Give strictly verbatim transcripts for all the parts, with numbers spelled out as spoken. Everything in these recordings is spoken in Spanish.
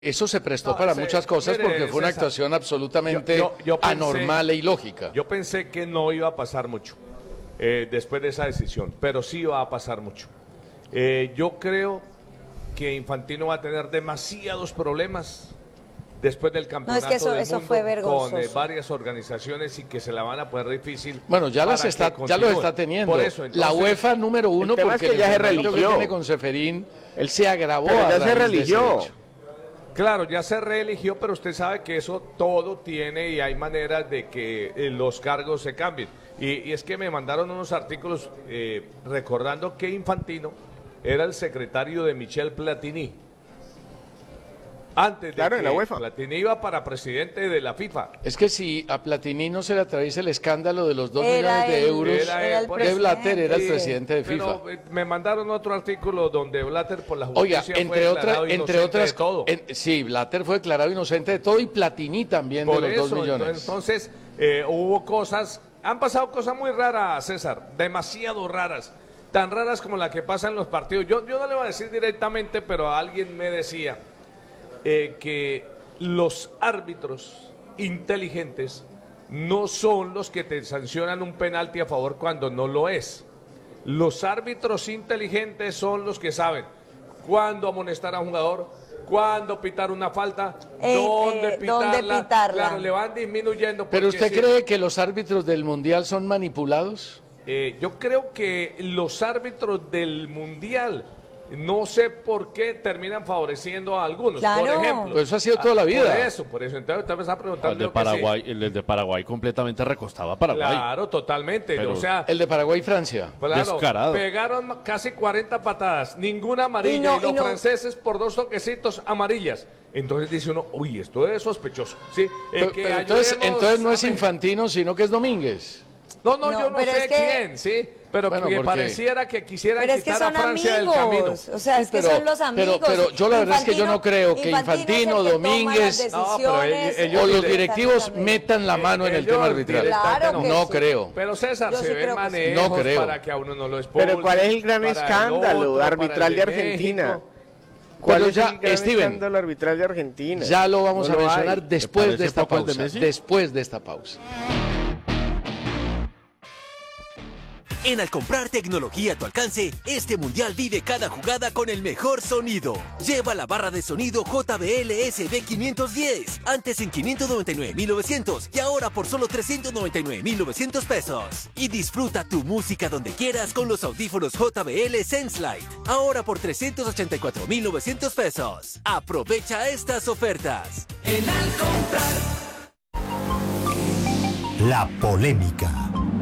eso se prestó No, para ese- muchas cosas mire, porque fue una César, actuación absolutamente yo- yo- yo pensé- anormal e ilógica. Yo pensé que no iba a pasar mucho eh, después de esa decisión, pero sí va a pasar mucho. Eh, yo creo que Infantino va a tener demasiados problemas después del campeonato que eso- del eso mundo fue vergonzoso. con eh, varias organizaciones y que se la van a poner difícil. Bueno, ya las para está, que ya lo continúe. está teniendo. Por eso, la entonces, UEFA número uno, el tema porque es que ya el se enfrentamiento que religió. tiene con Ceferín, él se agravó Pero a ya se raíz de ese religió. hecho. Claro, ya se reeligió, pero usted sabe que eso todo tiene y hay maneras de que eh, los cargos se cambien. Y, y es que me mandaron unos artículos eh, recordando que Infantino era el secretario de Michel Platini. Antes de Claro, que en la UEFA. Platini iba para presidente de la FIFA. Es que si a Platini no se le atraviesa el escándalo de los dos Era millones de el- euros, Era era el él, de Blatter era el Sí, presidente de FIFA. Pero eh, me mandaron otro artículo donde Blatter por la Oiga, justicia fue entre otras, declarado entre inocente otras, de todo. en- sí, Blatter fue declarado inocente de todo y Platini también Por de los eso, dos millones. entonces eh, hubo cosas, han pasado cosas muy raras, César, demasiado raras, tan raras como la que pasa en los partidos. Yo, yo no le voy a decir directamente, pero alguien me decía eh, que los árbitros inteligentes no son los que te sancionan un penalti a favor cuando no lo es. Los árbitros inteligentes son los que saben cuándo amonestar a un jugador, cuándo pitar una falta, Eh, dónde, eh, pitarla. dónde pitarla. Claro, le van disminuyendo. ¿Pero porque usted si- cree que los árbitros del Mundial son manipulados? eh, yo creo que los árbitros del Mundial, no sé por qué terminan favoreciendo a algunos. Claro. Por ejemplo. Pues eso ha sido toda la vida. Por eso, por eso. Entonces usted me está preguntando. El de yo qué sé. Paraguay, el de Paraguay completamente recostaba a Paraguay. Claro, totalmente. Pero- o sea, El de Paraguay y Francia. claro, descarado. pegaron casi cuarenta patadas, ninguna amarilla, Y y, no- los y no- franceses por dos toquecitos amarillas. Entonces dice uno, uy, esto es sospechoso. Sí, eh, Pero, que pero entonces, ayudemos entonces no a es México. Infantino, sino que es Domínguez. No, no, No, yo no pero sé es que- quién, sí, pero Bueno, que porque- pareciera que quisieran Pero es que quitar son a Francia del camino. amigos, o sea, es que Pero- son los amigos. pero- pero yo la verdad es que yo no Infantino- creo que es el Infantino, que toma Domínguez- las No, pero decisiones, ellos- O los direct- directivos metan la mano en el Ellos tema arbitral. directamente Claro que No sí. creo. Pero César, Yo se sí ven creo que sí. manejos No creo. para que a uno no lo expulsen. Pero ¿cuál es el gran para el escándalo otro, para arbitral el de Argentina? México. ¿Cuál Pero es ya, el gran Steven, escándalo arbitral de Argentina? Ya lo vamos No a lo mencionar hay. después parece de esta poco al de pausa. Messi? Después de esta pausa. En Al comprar tecnología a tu alcance, este mundial vive cada jugada con el mejor sonido. Lleva la barra de sonido J B L S B quinientos diez, antes en quinientos noventa y nueve mil novecientos y ahora por solo trescientos noventa y nueve mil novecientos pesos. Y disfruta tu música donde quieras con los audífonos J B L Senselite, ahora por trescientos ochenta y cuatro mil novecientos pesos. Aprovecha estas ofertas. En Al comprar. La polémica.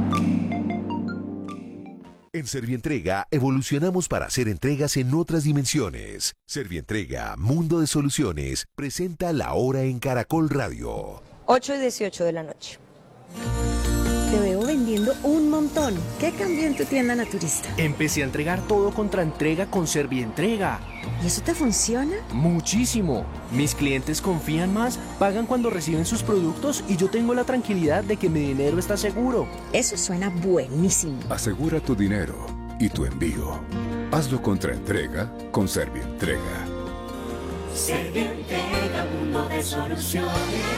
En Servientrega evolucionamos para hacer entregas en otras dimensiones. Servientrega, Mundo de Soluciones, presenta La Hora en Caracol Radio. ocho y dieciocho de la noche. Te veo vendiendo un montón. ¿Qué cambió en tu tienda naturista? Empecé a entregar todo contra entrega con Servientrega. ¿Y eso te funciona? Muchísimo. Mis clientes confían más, pagan cuando reciben sus productos y yo tengo la tranquilidad de que mi dinero está seguro. Eso suena buenísimo. Asegura tu dinero y tu envío. Hazlo contra entrega con Servientrega. Servientrega, mundo de soluciones.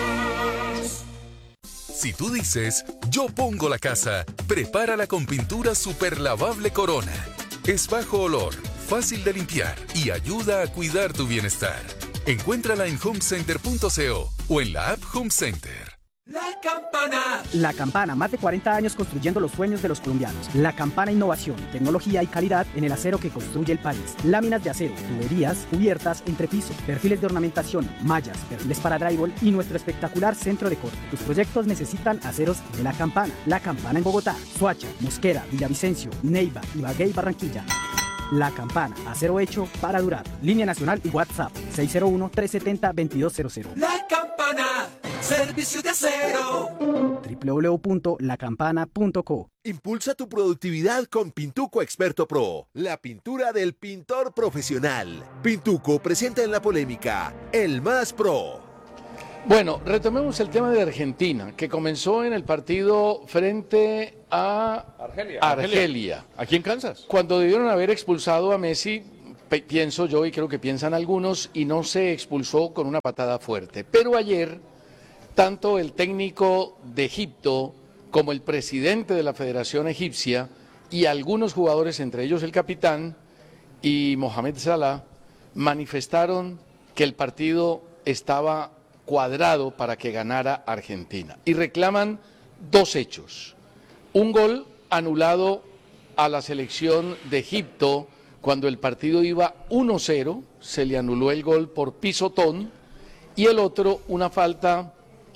Si tú dices, yo pongo la casa, prepárala con pintura super lavable Corona. Es bajo olor, fácil de limpiar y ayuda a cuidar tu bienestar. Encuéntrala en homecenter punto co o en la app Home Center. La Campana. La Campana, más de cuarenta años construyendo los sueños de los colombianos. La Campana, innovación, tecnología y calidad en el acero que construye el país. Láminas de acero, tuberías, cubiertas, entrepiso, perfiles de ornamentación, mallas, perfiles para drywall y nuestro espectacular centro de corte. Tus proyectos necesitan aceros de La Campana. La Campana en Bogotá, Soacha, Mosquera, Villavicencio, Neiva, Ibagué y Barranquilla. La Campana, acero hecho para durar. Línea nacional y WhatsApp seis cero uno, tres siete cero, dos dos cero cero. La Campana. Servicio de acero. w w w punto la campana punto co. Impulsa tu productividad con Pintuco Experto Pro, la pintura del pintor profesional. Pintuco presenta en la polémica El Más Pro. Bueno, retomemos el tema de Argentina, que comenzó en el partido frente a Argelia. Argelia. Aquí en Kansas. Cuando debieron haber expulsado a Messi pe- pienso yo y creo que piensan algunos, y no se expulsó con una patada fuerte. Pero ayer, tanto el técnico de Egipto como el presidente de la Federación Egipcia y algunos jugadores, entre ellos el capitán y Mohamed Salah, manifestaron que el partido estaba cuadrado para que ganara Argentina y reclaman dos hechos. Un gol anulado a la selección de Egipto cuando el partido iba uno cero, se le anuló el gol por pisotón, y el otro, una falta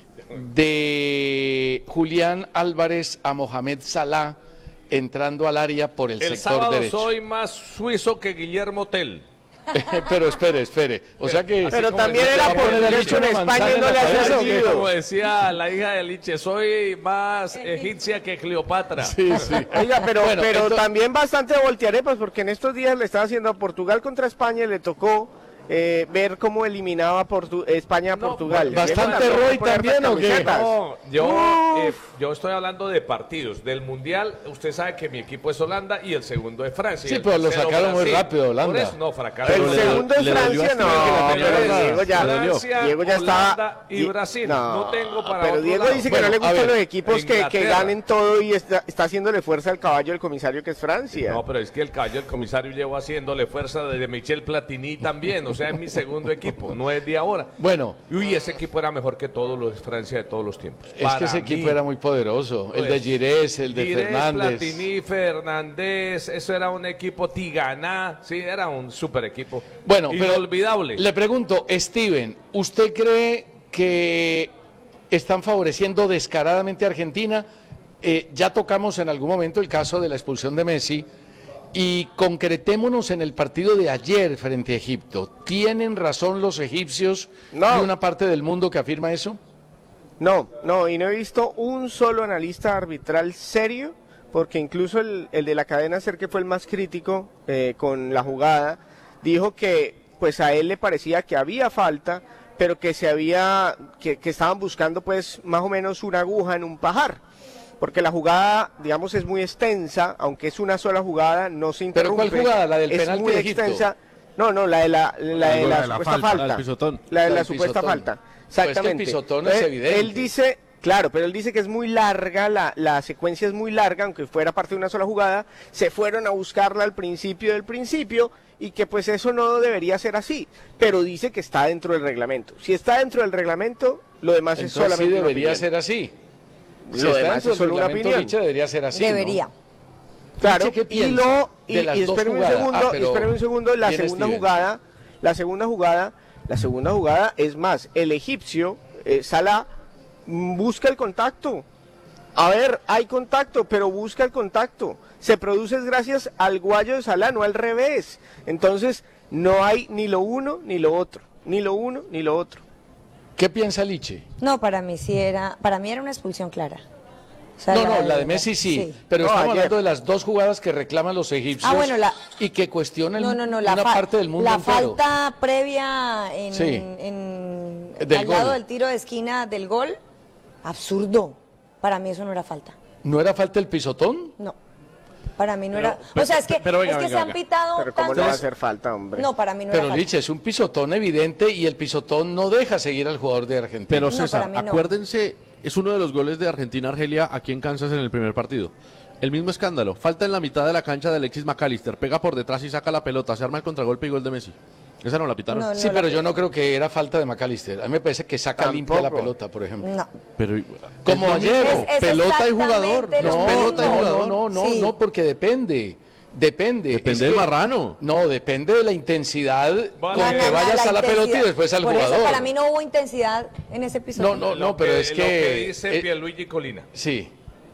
de Julián Álvarez a Mohamed Salah entrando al área por el, El sector sábado derecho. soy más suizo que Guillermo Tell. Pero espere, espere. O sea que... Pero como también el- era como por el el dicho hecho en una España manzana y en no la le hace cabeza, ¿o qué? sentido. Como decía la hija de Liche, soy más egipcia que Cleopatra. Sí, sí. Oiga, pero, Bueno, pero entonces- también bastante voltearepas, porque en estos días le estaba haciendo a Portugal contra España y le tocó eh, ver cómo eliminaba Portu- España a Portugal. bastante Diego Roy también también, ¿o qué? camisetas. No, yo, Uf. eh, yo estoy hablando de partidos. Del Mundial, usted sabe que mi equipo es Holanda y el segundo es Francia. y Sí, el pero lo tercero sacaron muy Brasil. rápido, Holanda. Por eso, no, fracaso. El Pero le- segundo es le dolió Francia, a Steven que no, le tenía pero razón. Diego ya, Le dolió. Francia, Diego ya Holanda estaba y Brasil. No tengo para pero otro Diego lado. dice que Bueno, no le a gustan ver, los equipos que, que Inglaterra. ganen todo y está, está haciéndole fuerza al caballo del comisario que es Francia. No, pero es que el caballo del comisario llevo haciéndole fuerza desde Michel Platini también. O sea, es mi segundo equipo, no es de ahora. Bueno, Uy, ese equipo era mejor que todos los de Francia de todos los tiempos. es Para que ese mí. equipo era muy poderoso. El de Pues, Girés, el de Girés, Fernández. Platini, Fernández, eso era un equipo Tigana, sí, era un super equipo. Bueno, pero inolvidable. le pregunto, Steven, ¿usted cree que están favoreciendo descaradamente a Argentina? Eh, ya tocamos en algún momento el caso de la expulsión de Messi y concretémonos en el partido de ayer frente a Egipto. ¿Tienen razón los egipcios No. y una parte del mundo que afirma eso? No, no, y no he visto un solo analista arbitral serio, porque incluso el, el de la cadena SER, que fue el más crítico eh, con la jugada, dijo que pues a él le parecía que había falta, pero que se había, que, que estaban buscando pues más o menos una aguja en un pajar, porque la jugada, digamos, es muy extensa, aunque es una sola jugada, no se ¿Pero interrumpe. cuál jugada? ¿La del es penalti muy de Egipto? extensa. No, no, la de la, la, de La la de la supuesta falta, falta. la del pisotón. La de La la del supuesta pisotón. falta. Pues es que el Exactamente. pisotón es Entonces, evidente. Él dice, claro, pero él dice que es muy larga, la, la secuencia es muy larga, aunque fuera parte de una sola jugada, se fueron a buscarla al principio del principio y que pues eso no debería ser así, pero dice que está dentro del reglamento. Si está dentro del reglamento, lo demás es Entonces solamente sí una debería opinión. ser así. Si Lo está demás dentro es del solo una reglamento, opinión. Licha, debería ser así, ¿no? Debería. Claro, ¿qué y piensa lo y, de las y dos espérame un jugadas? segundo, Ah, pero espérame un segundo, la viene segunda Steven. jugada, la segunda jugada, la segunda jugada es más, el egipcio eh, Salah mm, busca el contacto. A ver, hay contacto, pero busca el contacto. Se produce gracias al guayo de Salah, no al revés. Entonces, no hay ni lo uno ni lo otro, ni lo uno ni lo otro. ¿Qué piensa Liche? No, para mí sí era, para mí era una expulsión clara. O sea, No, no, la de Messi sí, pero No, estamos ayer. hablando de las dos jugadas que reclaman los egipcios Ah, bueno, la- y que cuestionan No, no, no, la, una fa- parte del mundo la entero. falta previa en, Sí. en- Del al lado gol. del tiro de esquina del gol, absurdo. Para mí eso no era falta. ¿No era falta el pisotón? No. Para mí no Pero- era. pero- o sea, es que, pero venga, es que venga, se han venga. pitado Pero cómo tantos- le va a hacer falta, hombre. No, para mí no Pero era falta. Liche, es un pisotón evidente y el pisotón no deja seguir al jugador de Argentina. Pero No, César, para mí no. acuérdense, es uno de los goles de Argentina-Argelia aquí en Kansas en el primer partido. El mismo escándalo, falta en la mitad de la cancha de Alexis McAllister, pega por detrás y saca la pelota, se arma el contragolpe y gol de Messi. Esa no la pitaron. No, Sí, pero yo no creo que era falta de McAllister. A mí me parece que saca limpia la Tampoco. pelota, por ejemplo. No. Pero Como ayer, Es- es pelota y jugador. exactamente No, lo no, pelota y mismo. no, jugador. no, no, Sí. no, porque depende. Depende. Depende Es del que- marrano. No, depende de la intensidad con No, no, que no, vayas la a la pelota y intensidad. después al Por jugador. Eso para mí no hubo intensidad en ese episodio. No, no, Lo no, pero que- es lo que... que dice eh, Pierluigi Colina. sí.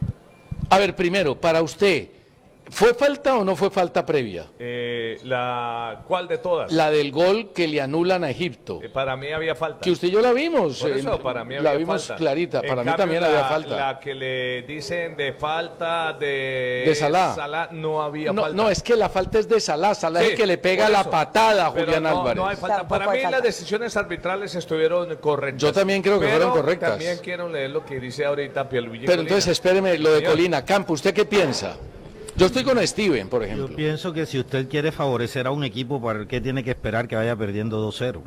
A ver, primero, para usted, ¿fue falta o no fue falta previa? Eh, la, ¿Cuál de todas? La del gol que le anulan a Egipto. Eh, para mí había falta. Que usted y yo la vimos. Por eso, eh, para mí la había vimos falta. clarita. En Para mí cambio, también la, había falta. La que le dicen de falta de, De Salah. no había No, falta. no, es que la falta es de Salah. Salah es Sí, el que le pega por la eso. patada a Pero Julián no, Álvarez. No hay falta. Tampoco Para hay mí falta. las decisiones arbitrales estuvieron correctas. Yo también creo que Pero fueron correctas. También quiero leer lo que dice ahorita Pierluigi Pero Colina. entonces espéreme, lo de Señor. Colina. Campo, ¿usted qué piensa? Yo Yo estoy con Steven, por ejemplo. Yo pienso que si usted quiere favorecer a un equipo, ¿para qué tiene que esperar que vaya perdiendo dos cero?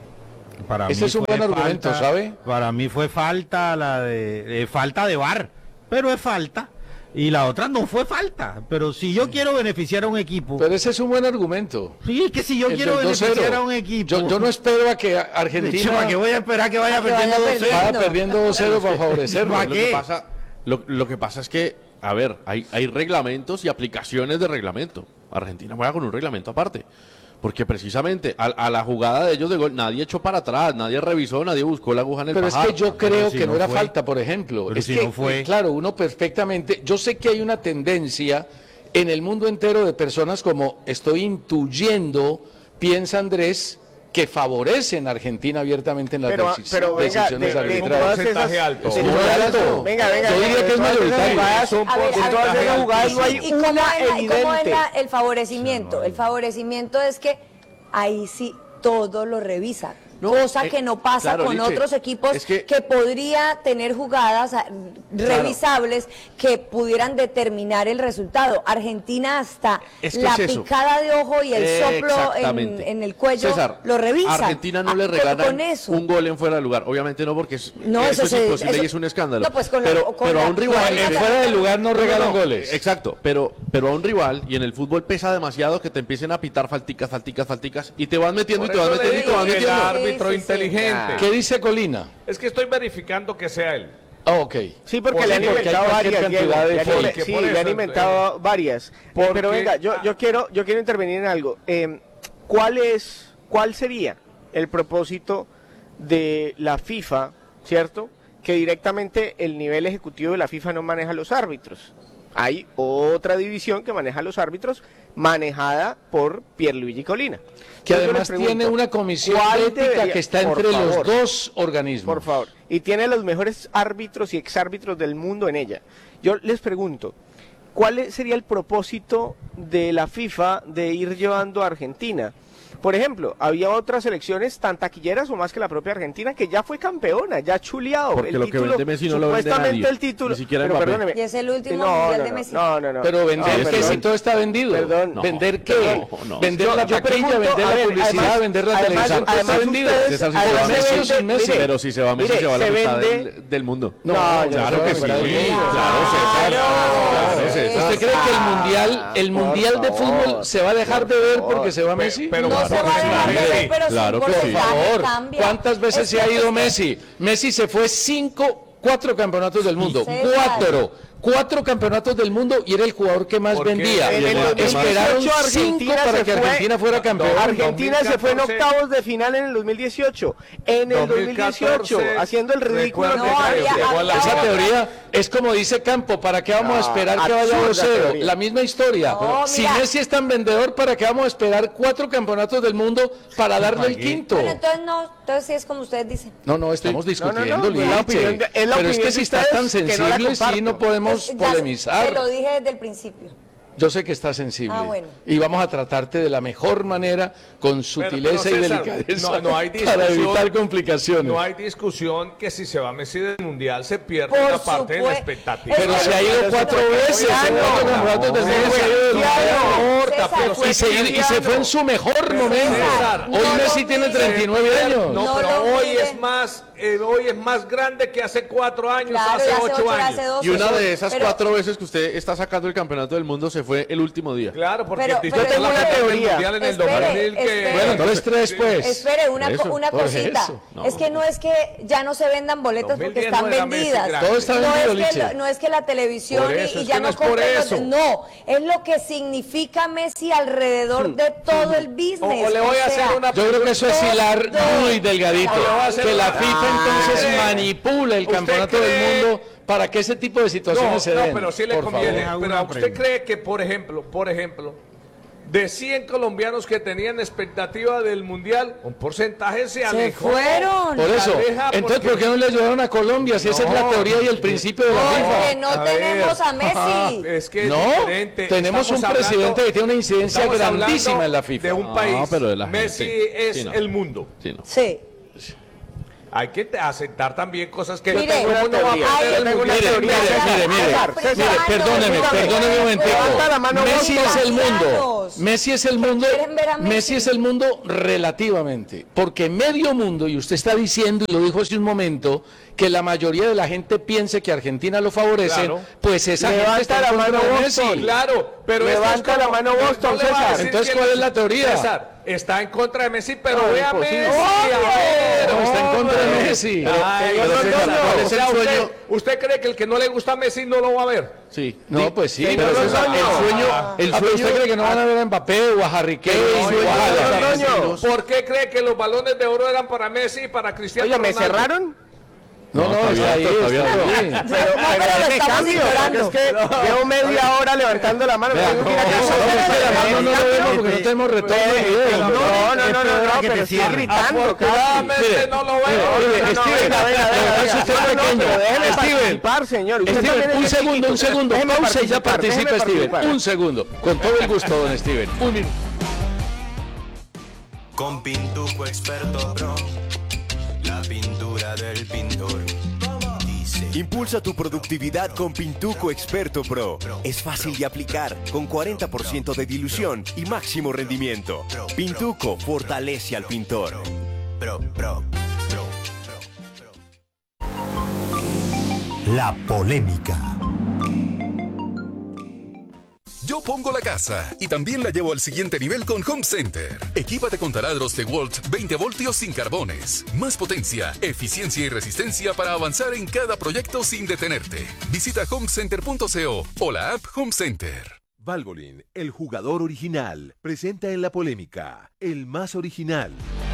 Para Ese mí es un fue buen argumento, falta- ¿sabe? Para mí fue falta la de eh, falta de V A R, pero es falta. Y la otra no fue falta. Pero si yo quiero beneficiar a un equipo. Pero ese es un buen argumento. Sí, es que si yo El quiero del dos cero. beneficiar a un equipo. Yo, yo no espero a que Argentina Chema, que voy a esperar que vaya perdiendo dos cero. vaya perdiendo dos cero para favorecerlo. ¿Para Lo qué? que pasa, lo, lo que pasa es que, a ver, hay, hay reglamentos y aplicaciones de reglamento. Argentina juega con un reglamento aparte. Porque precisamente a, a la jugada de ellos de gol, nadie echó para atrás, nadie revisó, nadie buscó la aguja en el Pero es pajar. que yo creo Si que no, era fue. falta, por ejemplo. Pero Es si que, no fue. eh, claro, uno perfectamente. Yo sé que hay una tendencia en el mundo entero de personas como estoy intuyendo, piensa Andrés, que favorecen a Argentina abiertamente en las Pero, decis- pero venga, decisiones de, de arbitrales. todas esas, porcentaje alto. de Muy todas alto. esas- venga, venga, Yo diría venga, que es de todas esas mayoritario. jugadas, Son A ver, de a todas ver, esas jugadas no hay ¿Y cómo una es, la- y cómo es evidente. la- el favorecimiento? El favorecimiento es que ahí sí todo lo revisa. No, cosa eh, que no pasa claro, con Liche, otros equipos es que- que, podría tener jugadas ah, revisables que pudieran determinar el resultado. Argentina hasta Es que la es eso. picada de ojo y el Eh, soplo en, exactamente. en el cuello César, lo revisan. Argentina no Ah, le con- regalan con eso. un gol en fuera de lugar. Obviamente no, porque es, No, eso, eso es se- imposible eso- y es un escándalo. No, pues con la- pero con pero la- a un rival... con la- Fuera de lugar no regalan no, goles. Exacto, pero, pero a un rival, y en el fútbol pesa demasiado que te empiecen a pitar falticas, falticas, falticas, y te vas metiendo Por y te vas eso le metiendo y te digo vas que el metiendo. árbitro Sí, sí, sí. inteligente. ¿Qué dice Colina? Es que estoy verificando que sea él. Ah, ok. Sí, porque Por le han sí, porque inventado hay cualquier varias, Diego, cantidad de le han fake. inve- sí, Por le han eso, inventado varias. porque- Pero venga, yo, yo quiero yo quiero intervenir en algo. Eh, ¿Cuál es cuál sería el propósito de la FIFA, cierto? Que directamente el nivel ejecutivo de la FIFA no maneja los árbitros. Hay otra división que maneja los árbitros, manejada por Pierluigi Colina. Que Entonces yo además les pregunto, tiene una comisión ¿cuál de ética debería- que está por entre los favor, dos organismos. Por favor. Y tiene los mejores árbitros y exárbitros del mundo en ella. Yo les pregunto, ¿cuál sería el propósito de la FIFA de ir llevando a Argentina? Por ejemplo, había otras selecciones tan taquilleras o más que la propia Argentina que ya fue campeona, ya ha chuleado. Porque el lo que título, vende Messi no lo vende supuestamente nadie, el título. ni siquiera pero Mbappé. perdóneme. Y es el último no, mundial no, de no, Messi. No, no, no. Pero vender No, que perdón. si todo está vendido. Perdón. No, ¿Vender qué? no, no. Vender Yo- la yo taquilla, pregunto, vender a la ver, publicidad, además- vender la además- televisión. Todo está además vendido. ustedes- César, si se además va se Messi, vende- sin Messi. mire, Pero si se va Messi, mire, se va la se mitad vende- del, del mundo. No, No, claro que sí. fuera del mundo. Claro, César. Claro, César. ¿Usted cree que el mundial, el por mundial de favor, fútbol se va a dejar de ver porque se va Messi? pero- No se va a dejar de ver, pero Claro su que sí. Por porcentaje favor, cambia. ¿cuántas veces Es se ha que- ido es que- Messi? Messi se fue cinco, cuatro campeonatos del mundo. César. Cuatro. Cuatro campeonatos del mundo y era el jugador que más Porque vendía. En el Esperaron dos mil dieciocho cinco Argentina para se que fue- Argentina fuera campeón. Argentina se fue en dos mil catorce. octavos de final en el dos mil dieciocho. En el dos mil dieciocho, haciendo el ridículo. recuerdo No, que había- llegó a la- había Esa otra- teoría es como dice Campo, ¿para qué vamos a No, esperar que vaya absurda dos cero? teoría. La misma historia. No, si mira. Messi es tan vendedor, ¿para qué vamos a esperar cuatro campeonatos del mundo para darle el quinto? Bueno, entonces no, entonces sí es como ustedes dicen. No, no, estamos No, no, discutiendo, no, es la Liche. opinión de- es la Pero es opinión que de si estás tan ustedes que no la sensible, sí, comparto. no podemos Es- ya- polemizar. Te lo dije desde el principio. Yo sé que estás sensible. Ah, bueno. Y vamos a tratarte de la mejor manera, con sutileza pero, y César, delicadeza, no- no hay para discusión. evitar complicaciones. No hay discusión que si se va Messi del Mundial se pierde Por una parte de la supuesto. expectativa. Pero se ha ido cuatro veces, en cuatro campeonatos del mundo se ha ido del mundial. César, Y se, y se fue en su mejor momento. César, Hoy no Messi lo tiene mide. treinta y nueve años. No, No pero lo hoy mide. es más, eh, hoy es más grande que hace cuatro años, Claro, hace y hace ocho ocho, años. hace doce. Y una de esas Pero- cuatro veces que usted está sacando el campeonato del mundo se fue el último día. Claro, porque Pero- disputó pero la espere, final del teoría. Mundial en el Espere, dos mil que espere. Bueno, entonces tres, pues. Espere, una, Por co- eso, una por cosita. eso. No. Es que no es que ya no se vendan boletas porque dos mil diez están no era Messi vendidas. grande. Todo está no, vendido, es que, Liche. lo- no es que la televisión Por y- eso, y, es ya que no no es por compren los- eso. No, es lo que significa Messi alrededor de todo el business. O- o le voy a hacer sea, una Yo creo que eso es hilar Todo. muy delgadito. Le voy a hacer Que la una- FIFA entonces Ah. manipula el ¿Usted campeonato cree- del mundo para que ese tipo de situaciones No, se no, den. pero sí le por conviene. favor. Pero ¿usted cree que, por ejemplo, por ejemplo, de cien colombianos que tenían expectativa del Mundial, un porcentaje se Se alejó? fueron. Por eso, Aleja entonces, porque- ¿por qué no le ayudaron a Colombia? Si esa es la No. teoría y el principio de la Porque FIFA. no A tenemos ver. a Messi. Es que es No, diferente. tenemos un Estamos presidente hablando- que tiene una incidencia estamos hablando grandísima en la FIFA. De un No, país. pero de la Messi gente. es Sí, no. el mundo. Sí, no. Sí. hay que te- aceptar también cosas que Mire, uno no va a hay- perder el Mire, mundial. mire, mire, mire, mire, mire, perdóneme, perdóneme un momentico. Levanta la mano Messi Boston. es el mundo, Messi es el mundo, quieren ver a Messi. Messi es el mundo relativamente, porque medio mundo, y usted está diciendo, y lo dijo hace un momento, que la mayoría de la gente piense que Argentina lo favorece, Claro. pues esa Levanta gente está la en contra mano de Boston. Messi. Claro, pero esto Levanta es como- la mano no- Boston, no le va a César. decir Entonces, que ¿cuál le- es la teoría? César, está en contra de Messi, pero No, ve a imposible. Messi. a ver. No, está en contra de Hombre. Messi. Ay, Pero, no, César, no, no. ¿cuál es O sea, el usted- sueño? ¿Usted cree que el que no le gusta a Messi no lo va a ver? Sí. No, pues sí, Sí, pero no, César, no, el no. sueño, Ah, el ah, sueño, pero ¿usted cree que no van a ver a Mbappé o a Harry Kane No, o no, a no, Haaland? no, no. ¿Por qué cree que los balones de oro eran para Messi y para Cristiano Oye, ¿me Ronaldo? cerraron? No, no, está está ahí, abierto, está está abierto. ahí. Pero, pero pero lo déjeme estamos cambio, ignorando. porque es que llevo media hora levantando la mano. Vea, tengo que ir a no, casa. no, la mano no lo vemos porque no tenemos retorno de video. No, no, no, no, no, no, que pero te estoy cierren. gritando. Afortunadamente Mire, no lo veo. Oye, No, no, Steven, venga, venga, venga, pero venga. usted es No, no, pequeño. pero déjeme Steven, participar, señor. Usted también Steven, es un de segundo, chiquito. un segundo, Déjeme pausa y ya participar, participa déjeme Steven. participar. Un segundo, con todo el gusto, don Steven. Un minuto. Con Pintuco Experto Pro, la pintura del pintor. Dice. Impulsa tu productividad con Pintuco Experto Pro. Es fácil de aplicar, con cuarenta por ciento de dilución y máximo rendimiento. Pintuco fortalece al pintor. Pro, pro, pro, pro. La polémica. Yo pongo la casa y también la llevo al siguiente nivel con Home Center. Equípate con taladros de Walt veinte voltios sin carbones. Más potencia, eficiencia y resistencia para avanzar en cada proyecto sin detenerte. Visita home center punto co o la app Home Center. Valvoline, el jugador original, presenta en la polémica, el más original.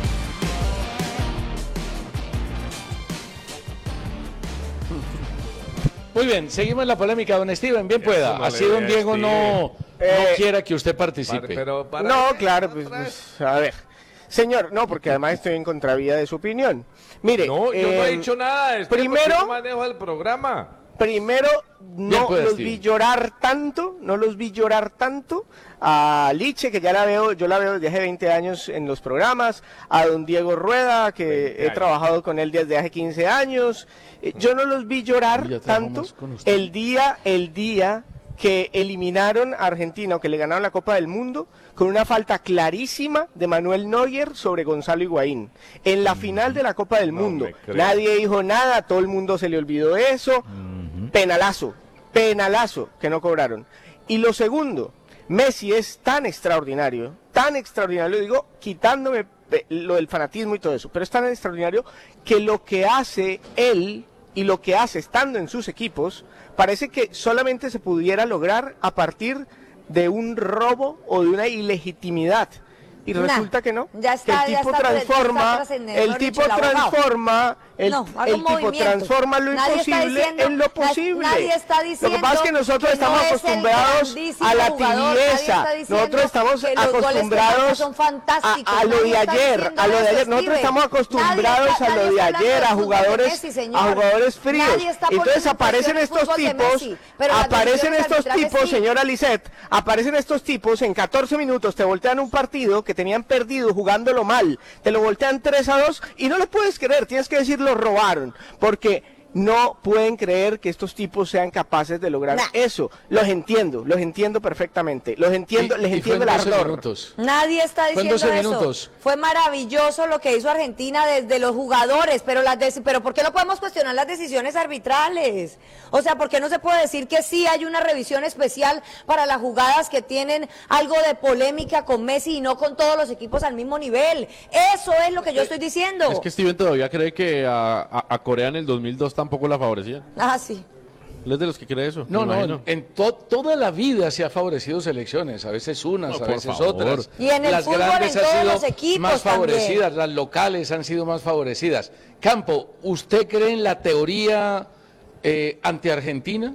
Muy bien, seguimos en la polémica, don Steven, bien pueda. no le Así don ve a Diego no, no Eh, quiera que usted participe. Pero para No, claro, pues, pues, a ver. Señor, no, porque además estoy en contravía de su opinión. Mire, No, yo no he eh, dicho nada. Es primero- yo manejo el programa. Primero, no pueda, los Steven. vi llorar tanto, no los vi llorar tanto a Liche, que ya la veo, yo la veo desde hace veinte años en los programas, a don Diego Rueda, que he años. trabajado con él desde hace quince años. Eh, Yo no los vi llorar Ya trabajó tanto más con usted. el día, el día que eliminaron a Argentina o que le ganaron la Copa del Mundo con una falta clarísima de Manuel Neuer sobre Gonzalo Higuaín en la final de la Copa del Mundo. me creo. Nadie dijo nada, todo el mundo se le olvidó eso. Penalazo, penalazo que no cobraron. Y lo segundo, Messi es tan extraordinario, tan extraordinario, lo digo quitándome eh, lo del fanatismo y todo eso, pero es tan extraordinario que lo que hace él y lo que hace estando en sus equipos parece que solamente se pudiera lograr a partir de un robo o de una ilegitimidad. Y Nah, resulta que no. ya está, que ya el tipo está tra- ya está transforma, trascendiendo, el mejor tipo dicho, el abogado. transforma, el, No, haga el un tipo movimiento. transforma lo Nadie está imposible diciendo- en lo na- posible. nadie está diciendo Lo que pasa es que nosotros que estamos no es el acostumbrados grandísimo a la jugador, nadie tibieza. está diciendo Nosotros estamos que los goles que acostumbrados marca son fantásticos, a, a lo nadie de está ayer, diciendo a lo de eso, ayer. Nosotros Steven. estamos acostumbrados Nadie está- a lo nadie de está hablando ayer, del a fútbol de jugadores, Messi, señor. a jugadores fríos. Nadie está poniendo Entonces en aparecen cuestión el estos fútbol de tipos, Messi, pero las aparecen decisiones estos arbitrales tipos, sí. señora Lisette, aparecen estos tipos en catorce minutos, te voltean un partido que tenían perdido jugándolo mal, te lo voltean tres a dos y no lo puedes creer, tienes que decir lo robaron, porque no pueden creer que estos tipos sean capaces de lograr Nah. eso. Los entiendo, los entiendo perfectamente, los entiendo, Y- les y fue entiendo en el doce ardor. minutos. Nadie está Fue en diciendo doce eso. minutos. Fue maravilloso lo que hizo Argentina desde los jugadores, pero las deci- pero ¿por qué no podemos cuestionar las decisiones arbitrales? O sea, ¿por qué no se puede decir que sí hay una revisión especial para las jugadas que tienen algo de polémica con Messi y no con todos los equipos al mismo nivel? Eso es lo que yo estoy diciendo. Es que Steven todavía cree que a, a- a Corea en el dos mil dos tampoco la favorecía. Ah, sí. Él es de los que cree eso. No, me no, imagino. en to- toda la vida se ha favorecido selecciones, a veces unas, No, a por veces favor. otras. Y en el las fútbol, grandes en han todos sido los equipos más también. favorecidas, las locales han sido más favorecidas. Campo, ¿usted cree en la teoría eh, anti-argentina?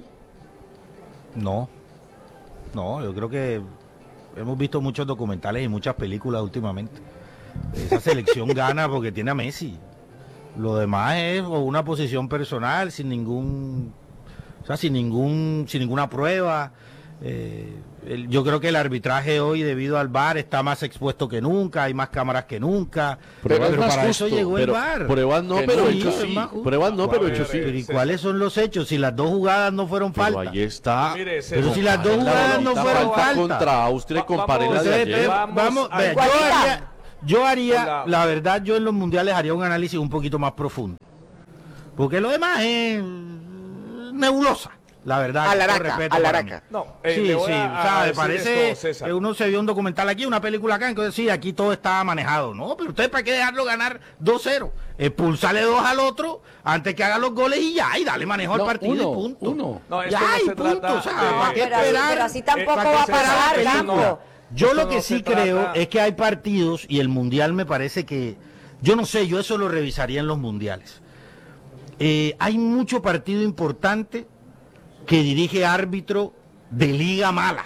No, no, yo creo que hemos visto muchos documentales y muchas películas últimamente. Esa selección gana porque tiene a Messi. Lo demás es una posición personal, sin ningún, o sea, sin ningún, sin ninguna prueba. Eh, el- yo creo que el arbitraje hoy, debido al V A R, está más expuesto que nunca, hay más cámaras que nunca. Pero Pero, es más para justo, eso llegó pero el V A R. pruebas no, Que pero sí, hechos es sí. más justo. Pruebas no, pero hechos sí. Pero ¿y cuáles son los hechos? Si las dos jugadas no fueron Pero falta. ahí está. Mire, Pero César, si las dos La jugadas no bonita fueron falta falta. contra Austria y Va- comparé vamos, la de Entonces, ayer. ve, Vamos vamos, a- vea, yo Igualita. haría, yo haría, Hola. la verdad, yo en los mundiales haría un análisis un poquito más profundo. Porque lo demás es nebulosa, la verdad. A la con araca, respeto a la para araca. mí. No, eh, Sí, le voy sí, a- o sea, a me decir parece esto, César. que uno se vio un documental aquí, una película acá, entonces sí, aquí todo está manejado. No, pero usted para qué dejarlo ganar dos cero, expulsarle dos al otro antes que haga los goles y ya, y dale manejo al No, partido uno, y punto. uno. No, esto Ya, no y se punto, trata o sea, de- ¿para qué Pero así- esperar? pero así tampoco ¿Para qué va a esperar pasar, la película? Campo. Yo Esto lo no que se sí creo trata- es que hay partidos y el mundial me parece que, yo no sé, yo eso lo revisaría en los mundiales. Eh, hay mucho partido importante que dirige árbitro de liga mala.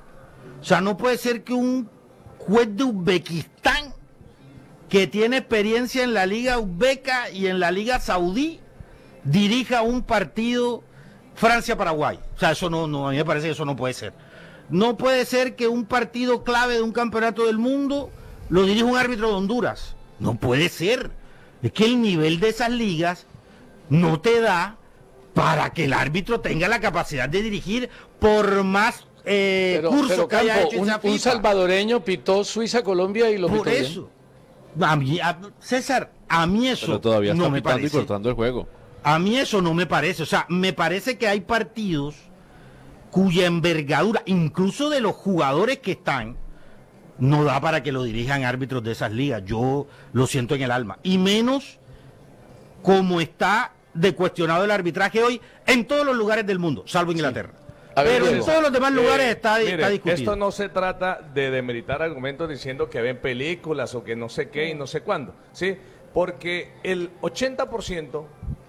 O sea, no puede ser que un juez de Uzbekistán que tiene experiencia en la liga uzbeca y en la liga saudí dirija un partido Francia-Paraguay. O sea, eso no, no, a mí me parece que eso no puede ser. No puede ser que un partido clave de un campeonato del mundo lo dirija un árbitro de Honduras. No puede ser. Es que el nivel de esas ligas no te da para que el árbitro tenga la capacidad de dirigir por más eh, Pero, cursos pero que haya Campo, hecho en un, esa un FIFA. salvadoreño pitó Suiza-Colombia y lo Por pitó bien. eso. A mí, a- César, a mí eso Pero todavía no está me pitando y parece. cortando el juego. A mí eso no me parece. O sea, me parece que hay partidos cuya envergadura, incluso de los jugadores que están, no da para que lo dirijan árbitros de esas ligas. Yo lo siento en el alma. Y menos como está de cuestionado el arbitraje hoy en todos los lugares del mundo, salvo Inglaterra. A ver, Pero en Diego. todos los demás lugares Eh, está, mire, está discutido. Esto no se trata de demeritar argumentos diciendo que ven películas o que no sé qué y no sé cuándo, ¿sí? Porque el ochenta por ciento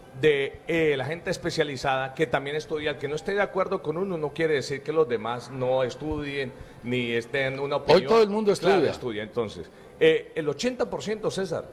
de eh, la gente especializada que también estudia, el que no esté de acuerdo con uno no quiere decir que los demás no estudien ni estén en una opinión. Hoy todo el mundo estudia. Claro, estudia. Entonces, eh, el ochenta por ciento, César,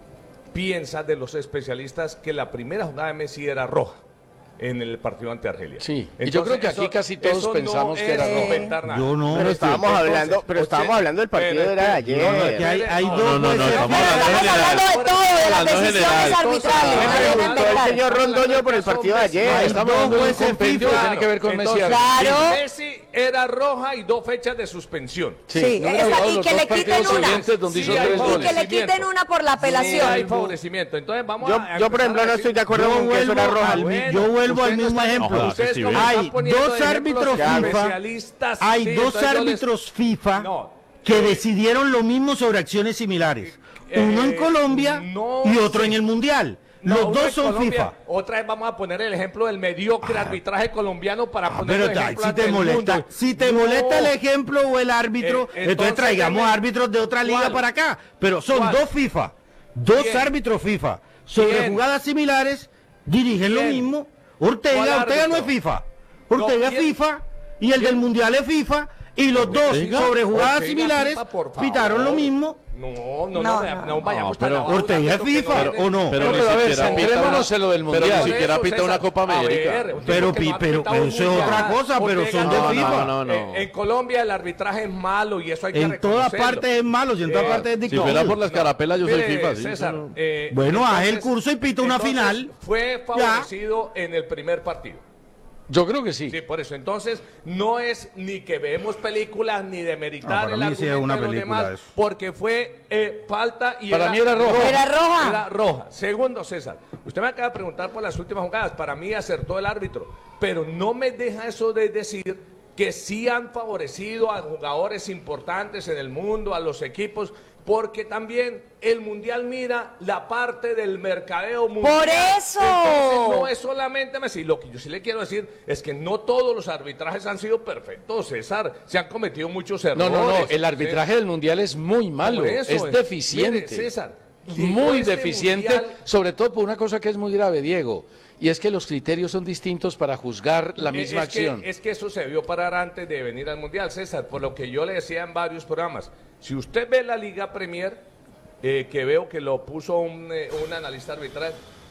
piensa de los especialistas que la primera jugada de Messi era roja en el partido ante Argelia. Sí, y yo creo que aquí casi todos eso pensamos no que era es roja. inventar nada. Yo no. Pero estábamos Entonces, hablando, pero estábamos oche- hablando del partido pero era de espere, ayer. No, no, es que hay, hay No, dos no, no, jueces- estamos Pero hablando estamos general. hablando de todo, de las Hablando decisiones general. arbitrales. Entonces, no Me vayan a preguntó el inventar. señor Rondoño por el partido de ayer. Hay Estamos dos hablando de un jueces compendio que FIFA. tiene que ver con Messi. Entonces, Claro. Messi era roja y dos fechas de suspensión. Sí, no esa- hubiera jugado y los que dos le quiten partidos una. siguientes donde Sí, hizo hay tres Y que goles. le quiten una por la Sí, hay apelación. favorecimiento. Entonces vamos Yo, a yo, por empezar ejemplo, a no decir- estoy de acuerdo Yo con que eso era vuelvo roja. al, Bueno, yo vuelvo al ustedes no mismo están- ejemplo. Ojalá, Ustedes sí, como bien. están Hay poniendo dos de árbitros ejemplos FIFA, especialistas, hay sí, dos entonces yo les- árbitros FIFA No. que decidieron lo mismo sobre acciones similares. Eh, Uno en Colombia no, y otro sí. en el Mundial. No, Los uno dos en son Colombia, FIFA. Otra vez vamos a poner el ejemplo del mediocre arbitraje colombiano para Ah, poner pero el ta- ejemplo si ante te el molesta, mundo. si te No. molesta el ejemplo o el árbitro, Eh, entonces, entonces traigamos deme- árbitros de otra liga ¿Cuál? para acá. Pero son ¿Cuál? dos FIFA, dos ¿Quién? árbitros FIFA sobre ¿Quién? jugadas similares, dirigen lo ¿Quién? mismo. ¿Cuál Ortega, Ortega no es árbitro? FIFA. Ortega No, es ¿quién? FIFA y el del ¿Quién? Mundial es FIFA y los dos Ortega. sobre jugadas Ortega, similares FIFA, por favor. pitaron lo mismo. No, no, no, No, no, no. vayamos No, tan pero abajo, Ortega es tanto que FIFA, no ¿o no? Pero, No, ni pero a ver, siquiera pita centrémonos una- en lo del Pero Mundial. ni siquiera Eso, pita César, una Copa a ver, América. un tipo Pero, que pi- no ha pero- pitado pero un eso es mundial. otra cosa, pero Ortega son de no, FIFA. No, no, no. En, en Colombia el arbitraje es malo y eso hay que En todas reconocerlo. partes es malo y en todas Eh, partes es Si dictadura. fuera por las carapelas, yo soy Mire, FIFA. sí, César, eso no- eh, Bueno, haz el entonces- curso y pita una entonces, final. Fue favorecido en el primer partido. Yo creo que sí. Sí, por eso. Entonces, no es ni que vemos películas ni de No, meritar para el mí sí es argumento una de los película demás, eso. porque fue eh, falta y Para mí era roja. Era roja. Era roja. Segundo, César, usted me acaba de preguntar por las últimas jugadas. Para mí acertó el árbitro, pero no me deja eso de decir que sí han favorecido a jugadores importantes en el mundo, a los equipos, porque también el Mundial mira la parte del mercadeo mundial. ¡Por eso! Entonces, no es solamente Messi. Lo que yo sí le quiero decir es que no todos los arbitrajes han sido perfectos, César. Se han cometido muchos errores. No, no, no. El arbitraje del Mundial es muy malo. Por eso, Es eh. deficiente. Mire, César, llegó muy este deficiente, Mundial- sobre todo por una cosa que es muy grave, Diego. Y es que los criterios son distintos para juzgar la Es- misma es que- acción. es que eso se vio parar antes de venir al Mundial, César, por lo que yo le decía en varios programas. Si usted ve la Liga Premier, eh, que veo que lo puso un, eh, un analista arbitral,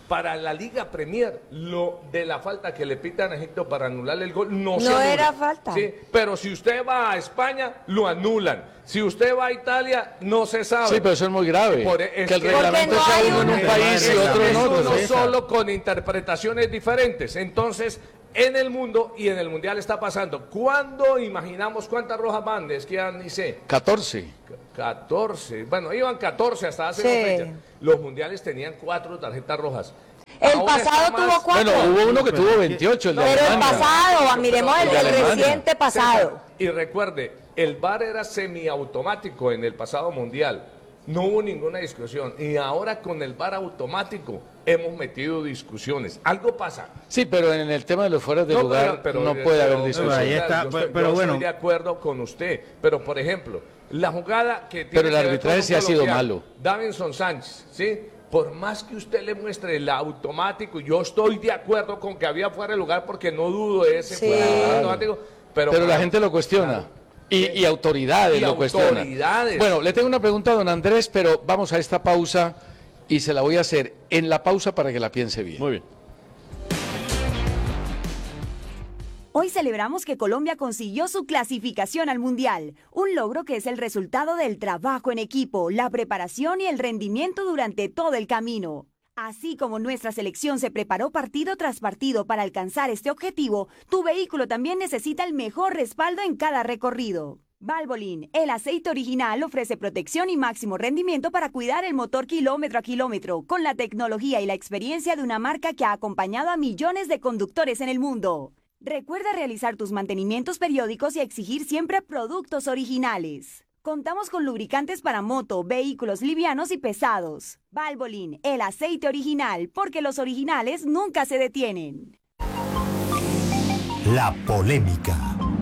para la Liga Premier, lo de la falta que le pitan a Egipto para anularle el gol, no, se No anula. era falta. Sí, pero si usted va a España, lo anulan. Si usted va a Italia, no se sabe. Sí, pero eso es muy grave. Por- es que el que- reglamento Porque no sea hay uno en un un- país y es, otro en es otro. uno César. solo con interpretaciones diferentes. Entonces, en el mundo y en el mundial está pasando. ¿Cuándo imaginamos cuántas rojas van? Es que ya ni sé. catorce. catorce. Bueno, iban catorce hasta hace Sí. dos fechas. Los mundiales tenían cuatro tarjetas rojas. El Ahora está pasado más- tuvo cuatro. Bueno, hubo uno que tuvo veintiocho, el de Pero el Alemania. pasado, miremos el, De el Alemania. reciente pasado. Y recuerde, el V A R era semiautomático en el pasado mundial. No hubo ninguna discusión. Y ahora con el V A R automático hemos metido discusiones. Algo pasa. Sí, pero en el tema de los fueras de No, lugar pero- no pero- puede pero- haber discusión. pero- Ahí está, yo pero- estoy- pero yo bueno. estoy de acuerdo con usted. Pero, por ejemplo, la jugada que tiene Pero el que ver arbitraje con sí ha sido colombiano, malo. Davinson Sánchez, ¿sí? Por más que usted le muestre el automático, yo estoy de acuerdo con que había fuera de lugar porque no dudo de ese Sí. fuera de lugar Claro. automático. Pero, Pero la para- gente lo cuestiona. Claro. Y, y autoridades Y lo cuestionan. autoridades. Bueno, le tengo una pregunta a don Andrés, pero vamos a esta pausa y se la voy a hacer en la pausa para que la piense bien. Muy bien. Hoy celebramos que Colombia consiguió su clasificación al Mundial, un logro que es el resultado del trabajo en equipo, la preparación y el rendimiento durante todo el camino. Así como nuestra selección se preparó partido tras partido para alcanzar este objetivo, tu vehículo también necesita el mejor respaldo en cada recorrido. Valvoline, el aceite original, ofrece protección y máximo rendimiento para cuidar el motor kilómetro a kilómetro, con la tecnología y la experiencia de una marca que ha acompañado a millones de conductores en el mundo. Recuerda realizar tus mantenimientos periódicos y exigir siempre productos originales. Contamos con lubricantes para moto, vehículos livianos y pesados. Valvoline, el aceite original, porque los originales nunca se detienen. La polémica.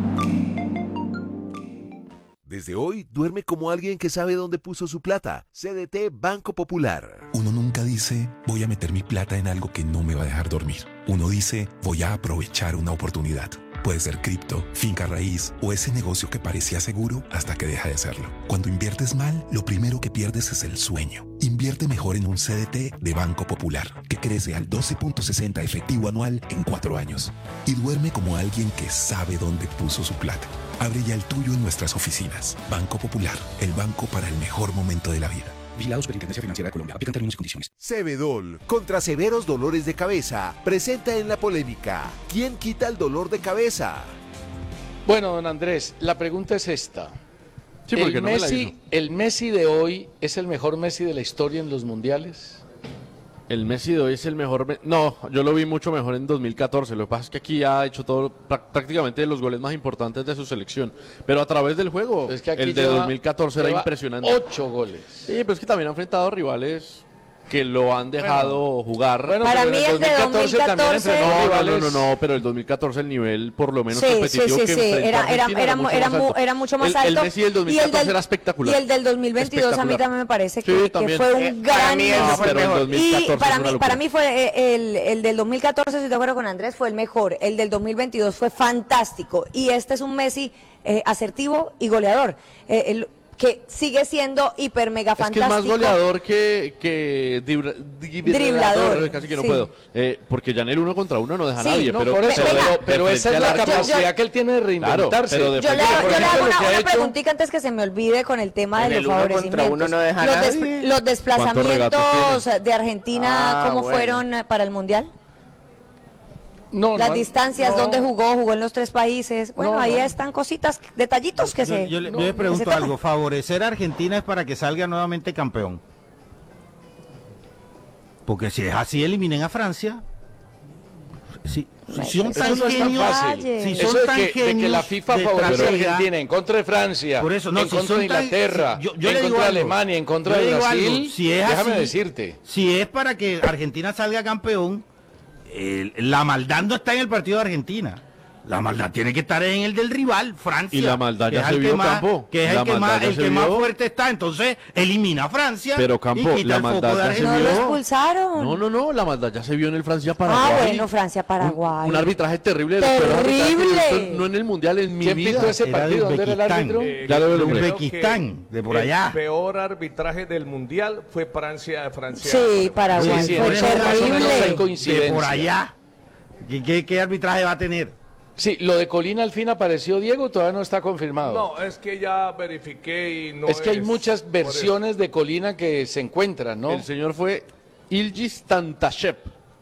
Desde hoy, duerme como alguien que sabe dónde puso su plata. C D T Banco Popular. Uno nunca dice, voy a meter mi plata en algo que no me va a dejar dormir. Uno dice, voy a aprovechar una oportunidad. Puede ser cripto, finca raíz o ese negocio que parecía seguro hasta que deja de serlo. Cuando inviertes mal, lo primero que pierdes es el sueño. Invierte mejor en un C D T de Banco Popular, que crece al doce punto sesenta efectivo anual en cuatro años. Y duerme como alguien que sabe dónde puso su plata. Abre ya el tuyo en nuestras oficinas. Banco Popular, el banco para el mejor momento de la vida. Vigilado Superintendencia Financiera de Colombia. Aplican términos y condiciones. Cebedol, contra severos dolores de cabeza, presenta en la polémica. ¿Quién quita el dolor de cabeza? Bueno, don Andrés, la pregunta es esta. Sí, porque ¿El, no me la Messi, hizo. ¿El Messi de hoy es el mejor Messi de la historia en los mundiales? El Messi de hoy es el mejor. me- No, yo lo vi mucho mejor en dos mil catorce. Lo que pasa es que aquí ha hecho todo, prá- prácticamente los goles más importantes de su selección. Pero a través del juego, Es que aquí el de lleva- dos mil catorce era lleva impresionante. Ocho goles. Sí, pero es que también ha enfrentado rivales que lo han dejado jugar. Bueno, Para pero en mí el de dos mil catorce enfrentó No, no, no, rivales- no, no, pero el dos mil catorce el nivel por lo menos Sí, sí, competitivo sí, que sí, enfrentó era, era, Argentina era, mucho era, más mu- alto. era mucho más El- alto. El Messi del dos mil Y el catorce del- era espectacular. Y el del dos mil veintidós a mí Espectacular. también me parece Sí, que, que también. fue un Eh, gran para mí ese nivel. fue el pero el mejor. dos mil Y catorce para es una mí, locura. para mí fue eh, el, el del dos mil catorce, estoy de acuerdo con Andrés, fue el mejor. El del dos mil veintidós fue fantástico. Y este es un Messi eh, asertivo y goleador, eh, el- que sigue siendo hiper mega Es que fantástico. es más goleador que, que dibra- di- Driblador, casi que no sí. puedo. Eh, porque ya en el uno contra uno no deja a Sí, nadie. No, pero, por eso, pero, pero, de- pero de esa es frente la al arco, capacidad que él tiene de reinventarse. Claro, pero de Yo le, frente- hago- por yo le ejemplo, hago lo una, que ha una hecho- preguntita antes que se me olvide con el tema En de el los uno contra favorecimientos. uno no deja los, nadie. des- los desplazamientos de Argentina, Ah, ¿cómo bueno. fueron eh, para el Mundial? No, Las no, distancias, no. ¿dónde jugó? Jugó en los tres países. Bueno, No, ahí no. están cositas, detallitos que Yo, se... yo le, no, yo le no, pregunto ese tema. algo. ¿Favorecer a Argentina es para que salga nuevamente campeón? Porque si es así, eliminen a Francia. Si, si son Eso tan no es tan genios, fácil. si Eso son de tan que, de que genios la FIFA de favorece a estratega, Argentina en contra de Francia, Por eso, no, en si contra de son tan- Inglaterra, si- yo- yo en le digo contra de algo, Alemania, en contra yo de le digo Brasil, algo, si es déjame así, decirte. Si es para que Argentina salga campeón, eh, la maldad no está en el partido de Argentina. La maldad tiene que estar en el del rival, Francia. Y la maldad que ya es se el que vio, más- Campo. Que es La el que, maldad más, ya el se que más vio. fuerte está. Entonces, elimina a Francia Pero, Campo, y quita la el foco maldad de ya se No Argentina. lo vio. expulsaron. No, no, no, la maldad ya se vio en el Francia-Paraguay. Ah, bueno, Francia-Paraguay. Un arbitraje terrible. de los peores arbitrajes que yo he Terrible. visto, no en el Mundial, en mi ¿Quién vida. pitó ese Era de partido? ¿Dónde era el Uzbekistán. árbitro? Eh, Ya lo veo el creo hombre. que Uzbekistán, de por allá. El peor arbitraje del mundial fue Francia, Francia. Sí, Paraguay. Sí, sí, Fue en eso más o menos hay terrible. coincidencia. De por allá. ¿Qué, qué, qué arbitraje va a tener? Sí, lo de Colina al fin apareció, Diego, todavía no está confirmado. No, es que ya verifiqué y no es que hay es muchas por versiones de Colina que se encuentran, ¿no? El señor fue Ilgis Tantashev,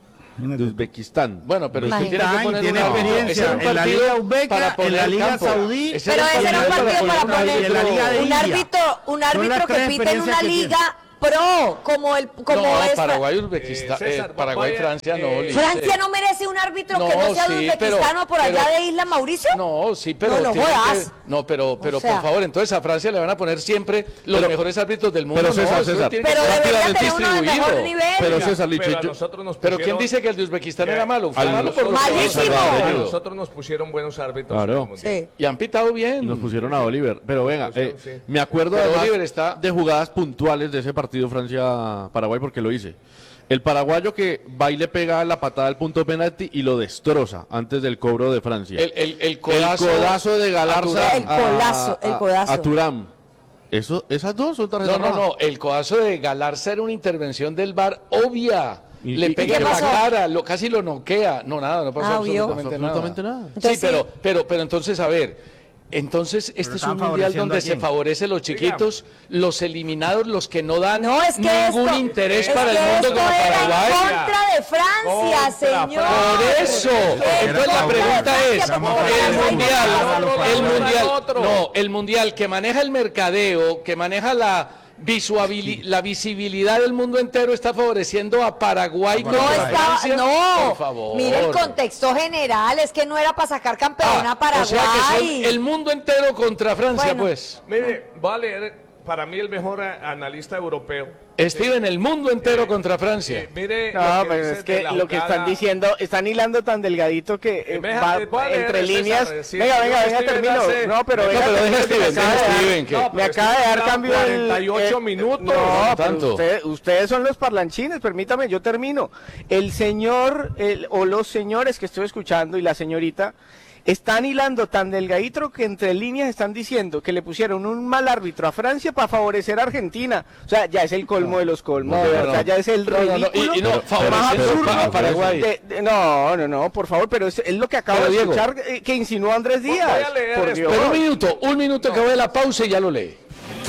de Uzbekistán. Bueno, pero usted tiene que Imagínate, poner tiene una experiencia ese era un en la partido Liga Uzbeca, para poner en la Liga campo. Saudí. Ese Pero era ese era un partido partido para una- poner en la Liga de un India. árbitro, un Son las árbitro que tres pita en experiencias una que tiene. liga pro, como el como No, es Paraguay, Uzbekistán, Eh, César, eh, Paraguay, vaya, Francia, no. eh, Lice. Francia no merece un árbitro que No, no sea de sí, Uzbekistán pero- o por allá pero- de Isla Mauricio. No, sí, pero No, no tienen jodas. que- no, pero, pero sea. por favor, entonces a Francia le van a poner siempre los Pero- mejores árbitros del mundo. pero César, no, eso César, tiene que Pero ser debería rápidamente tener uno de mejor distribuido. nivel. Pero Oiga, César Liche, pero a yo- nosotros nos Pero pusieron- ¿quién dice que el de Uzbekistán que era malo? Fue al- malo por los Malísimo. colores A salvadoreños. nosotros nos pusieron buenos árbitros. Claro. en el mundial. Sí. Y han pitado bien. Y nos pusieron a Oliver. Pero venga, eh, sí. me acuerdo Pero además Oliver está- de jugadas puntuales de ese partido Francia-Paraguay porque lo hice. El paraguayo que va y le pega la patada al punto penalti y lo destroza antes del cobro de Francia. El, el, el codazo, El codazo de Galarza El colazo, el a- codazo. a Thuram. Eso, esas dos son tarjetas No, no, rojas. no. El codazo de Galarza era una intervención del V A R obvia. ¿Y- Le y- pega qué en la pasó? cara, lo, casi lo noquea. No, nada, no pasó Ah, ¿vio? absolutamente, No pasó absolutamente nada. Sí, Entonces, pero, sí. pero, pero entonces, a ver. Entonces, este es están un mundial favoreciendo donde a se quién. favorece los chiquitos, los eliminados, los que no dan No, es que ningún esto, interés es para que el mundo esto como era Paraguay. en contra de Francia, Contra señor. Por eso, entonces la pregunta es, Vamos a el ver, mundial, vamos a ver, el vamos a ver. mundial, otro. no, el mundial que maneja el mercadeo, que maneja la visuabili- la visibilidad del mundo entero está favoreciendo a Paraguay No contra estaba, Francia. no. Por favor. Mire el contexto general, es que no era para sacar campeón Ah, a Paraguay. o sea que son el mundo entero contra Francia, Bueno. pues. Mire, va a leer para mí el mejor a- analista europeo. Steven, el mundo entero contra Francia. Eh, mire, No, lo que pero dice es que de la lo que están jugada- diciendo, están hilando tan delgadito que eh, Deja- va voy a leer, entre César, líneas. sí, venga, yo venga, venga, Steven termino. hace- No, pero No, venga, pero deja termino, Steven, me deja acaba de dar- Steven, que- No, me pero acaba de dar Steven cambio da el cuarenta y ocho eh, minutos. No, pero tanto. usted- ustedes son los parlanchines, permítame, yo termino. El señor el- o los señores que estoy escuchando y la señorita están hilando tan delgadito que entre líneas están diciendo que le pusieron un mal árbitro a Francia para favorecer a Argentina. O sea, ya es el colmo de los colmos, No, de no, verdad, no. ya es el No, no, no, ridículo y- y no, más favoreciendo absurdo a Paraguay. de- de- no, no, no, por favor, pero es, es lo que acabo Pero, de Diego. escuchar eh, que insinuó Andrés Voy- Díaz. voy a leer por esto. Dios. Pero un minuto, un minuto que voy a la pausa y ya lo lee.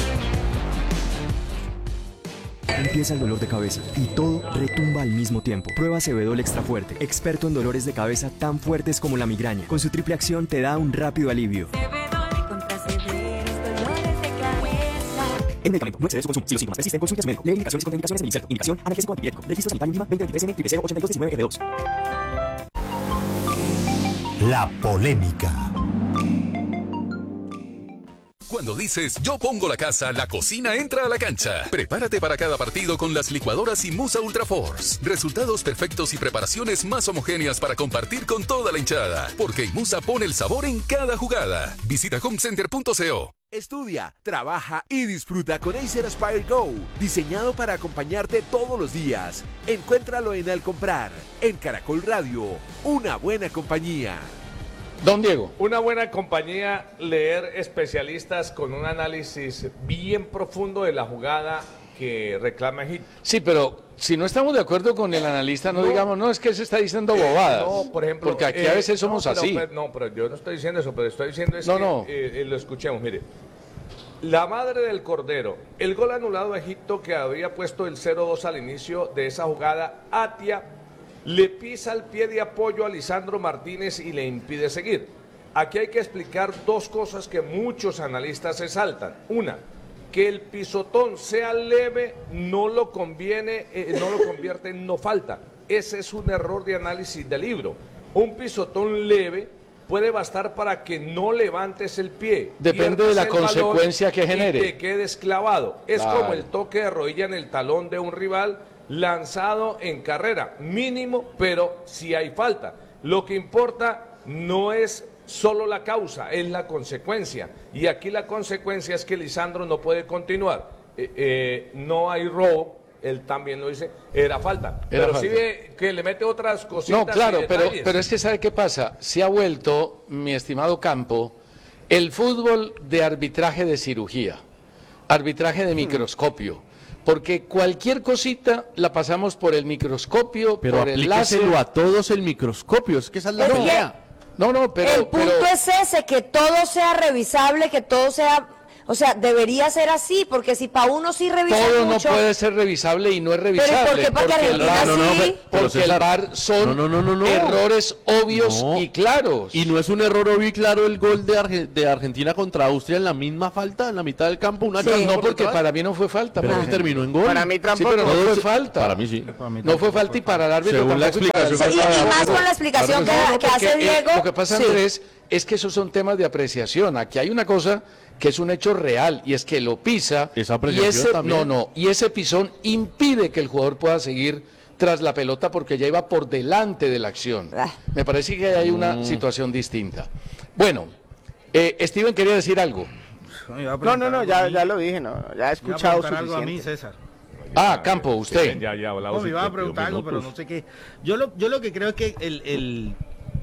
Empieza el dolor de cabeza y todo retumba al mismo tiempo. Prueba Cebedol Extra Fuerte, experto en dolores de cabeza tan fuertes como la migraña. Con su triple acción te da un rápido alivio. El medicamento no excede su consumo. Si los síntomas persisten, consulte a su médico. Lee indicaciones y contraindicaciones del inserto. Indicación analgésico antipirético. Registro sanitario Lima veinte veintitrés N triple cero ochenta y dos diecinueve F dos. La polémica. Cuando dices yo pongo la casa, la cocina entra a la cancha. Prepárate para cada partido con las licuadoras Imusa Ultra Force. Resultados perfectos y preparaciones más homogéneas para compartir con toda la hinchada. Porque Imusa pone el sabor en cada jugada. Visita homecenter punto co. Estudia, trabaja y disfruta con Acer Aspire Go, diseñado para acompañarte todos los días. Encuéntralo en Al Comprar, en Caracol Radio, una buena compañía. Don Diego. Una buena compañía, leer especialistas con un análisis bien profundo de la jugada que reclama Egipto. Sí, pero si no estamos de acuerdo con el analista, no, No. digamos, no, es que se está diciendo bobadas. No, por ejemplo. Porque aquí eh, a veces somos no, pero, así. pero, no, pero yo no estoy diciendo eso, pero estoy diciendo es No, que no. eh, eh, lo escuchemos, mire. La madre del Cordero, el gol anulado a Egipto que había puesto el cero dos al inicio de esa jugada, Atia le pisa el pie de apoyo a Lisandro Martínez y le impide seguir. Aquí hay que explicar dos cosas que muchos analistas se saltan. Una, que el pisotón sea leve no lo conviene, eh, no lo convierte en no falta. Ese es un error de análisis del libro. Un pisotón leve puede bastar para que no levantes el pie. Depende de la pierdas el balón consecuencia que genere. Y te quedes clavado. Es Claro. como el toque de rodilla en el talón de un rival lanzado en carrera. Mínimo, pero si hay falta. Lo que importa no es solo la causa, es la consecuencia. Y aquí la consecuencia es que Lisandro no puede continuar. Eh, eh, no hay robo, él también lo dice, era falta. Era pero falta. sí ve que le mete otras cositas. No, claro, y pero, detalles. pero es que ¿sabe qué pasa? Se ha vuelto, mi estimado Campo, el fútbol de arbitraje de cirugía, arbitraje de microscopio, porque cualquier cosita la pasamos por el microscopio, Pero por el láser. aplíqueselo a todos el microscopio, es que esa es la Es que idea. No, no, pero... el punto pero- es ese, que todo sea revisable, que todo sea, o sea, debería ser así, porque si para uno sí revisa Todo no mucho, puede ser revisable y no es revisable. ¿por qué para porque el Argentina VAR, sí? no, no, pero porque el César, VAR son no, no, no, no, no. errores obvios No. y claros. Y no es un error obvio y claro el gol de, Arge- de Argentina contra Austria en la misma falta, en la mitad del campo. Una Sí, chance no, por porque detrás. para mí no fue falta. Pero por sí ejemplo. terminó en gol. Para mí Sí, tampoco. pero no Todo fue se- falta. Para mí sí. No fue falta y para el árbitro Según la tampoco y para el explicación VAR y, y más tampoco. con la explicación que, Claro, que porque, hace eh, Diego. lo que pasa, sí. Andrés, es que esos son temas de apreciación. Aquí hay una cosa que es un hecho real y es que lo pisa Esa y apreciación ese también. no, no, y ese pisón impide que el jugador pueda seguir tras la pelota porque ya iba por delante de la acción. Ah. Me parece que hay una Mm. situación distinta. Bueno, eh, Steven quería decir algo. No, no, no, ya, ya lo dije, no, ya he escuchado algo a mí, suficiente. César. Ah, Campo, usted. Ya, ya, hablamos No, me iba a cincuenta y dos preguntar algo, pero minutos. no sé qué. Yo lo, yo lo que creo es que el, el-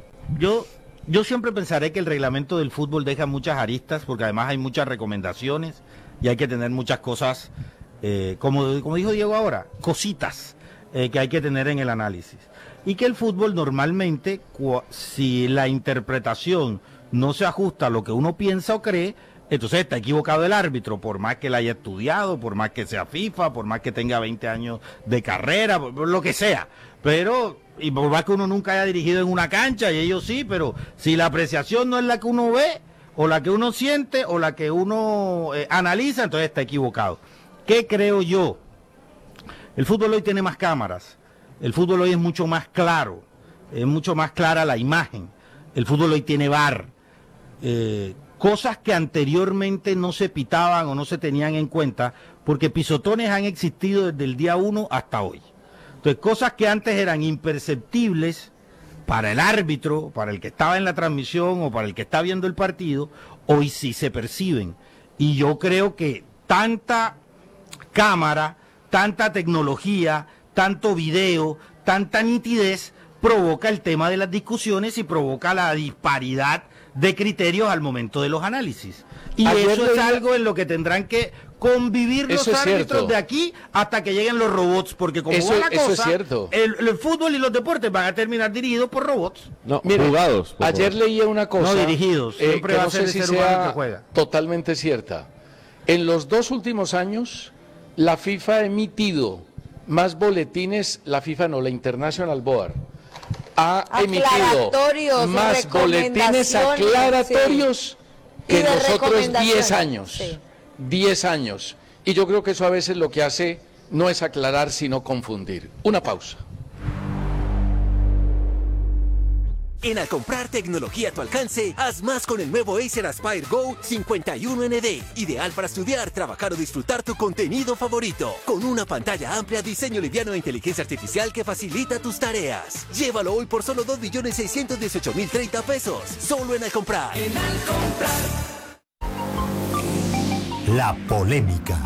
yo, yo siempre pensaré que el reglamento del fútbol deja muchas aristas, porque además hay muchas recomendaciones y hay que tener muchas cosas, eh, como, como dijo Diego ahora, cositas eh, que hay que tener en el análisis. Y que el fútbol normalmente, cua- si la interpretación no se ajusta a lo que uno piensa o cree, entonces está equivocado el árbitro, por más que la haya estudiado, por más que sea FIFA, por más que tenga veinte años de carrera, por, por lo que sea. Pero, y por más que uno nunca haya dirigido en una cancha, y ellos sí, pero si la apreciación no es la que uno ve, o la que uno siente, o la que uno eh, analiza, entonces está equivocado. ¿Qué creo yo? El fútbol hoy tiene más cámaras, el fútbol hoy es mucho más claro, es mucho más clara la imagen, el fútbol hoy tiene V A R. Eh, cosas que anteriormente no se pitaban o no se tenían en cuenta, porque pisotones han existido desde el día uno hasta hoy. Entonces, cosas que antes eran imperceptibles para el árbitro, para el que estaba en la transmisión o para el que está viendo el partido, hoy sí se perciben. Y yo creo que tanta cámara, tanta tecnología, tanto video, tanta nitidez, provoca el tema de las discusiones y provoca la disparidad de criterios al momento de los análisis. Y Ayer eso es leía- algo en lo que tendrán que convivir los Eso es árbitros cierto. de aquí hasta que lleguen los robots, porque como Eso- va la eso es cosa, cierto. El, el fútbol y los deportes van a terminar dirigidos por robots. No, Mire, jugados. por ayer favor. leía una cosa. No dirigidos, eh, siempre que va no a ser sé el si ser humano sea que juega. totalmente cierta. En los dos últimos años, la FIFA ha emitido más boletines, la FIFA no, la International Board, ha emitido Aclaratorios, más boletines recomendaciones, aclaratorios Y que de nosotros recomendaciones, diez años. sí. diez años. Y yo creo que eso a veces lo que hace no es aclarar, sino confundir. Una pausa. En al comprar tecnología a tu alcance, haz más con el nuevo Acer Aspire Go cincuenta y uno N D. Ideal para estudiar, trabajar o disfrutar tu contenido favorito. Con una pantalla amplia, diseño liviano e inteligencia artificial que facilita tus tareas. Llévalo hoy por solo dos millones seiscientos dieciocho mil treinta pesos. Solo en al comprar. En al comprar. La polémica.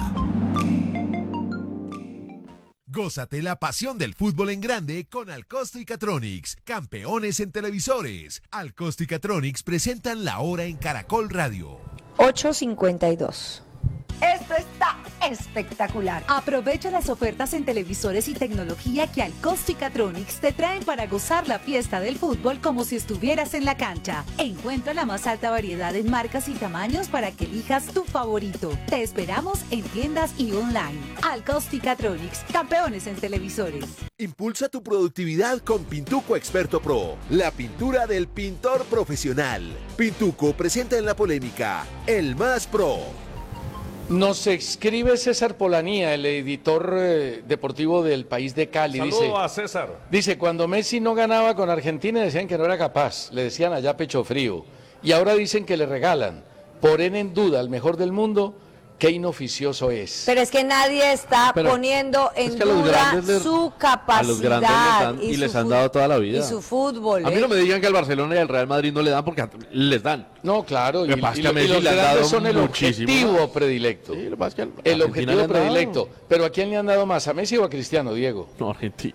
Gózate la pasión del fútbol en grande con Alcosto y Catronics, campeones en televisores. Alcosto y Catronics presentan La Hora en Caracol Radio. ocho cincuenta y dos. Esto está espectacular. Aprovecha las ofertas en televisores y tecnología que Alcosto y Catronics te traen para gozar la fiesta del fútbol como si estuvieras en la cancha. Encuentra la más alta variedad en marcas y tamaños para que elijas tu favorito. Te esperamos en tiendas y online. Alcosto y Catronics, campeones en televisores. Impulsa tu productividad con Pintuco Experto Pro, la pintura del pintor profesional. Pintuco presenta en la polémica El Más Pro. Nos escribe César Polanía, el editor eh, deportivo del País de Cali. Saludo Dice, a César. dice, cuando Messi no ganaba con Argentina decían que no era capaz, le decían allá pecho frío. Y ahora dicen que le regalan, ponen en duda al mejor del mundo qué inoficioso es. Pero es que nadie está Pero poniendo en es que a los duda grandes les- su A los grandes les capacidad dan, y, su les han fu- dado toda la vida. y su fútbol. A mí ¿eh? no me digan que al Barcelona y al Real Madrid no le dan porque a- les dan. No, claro, y, Lo que pasa es y que a lo- y Messi los le han grandes dado son el muchísimo objetivo más. predilecto. Sí, lo que pasa es que a El Argentina objetivo le han dado. predilecto. Pero ¿a quién le han dado más? ¿A Messi o a Cristiano, Diego? No, Argentina.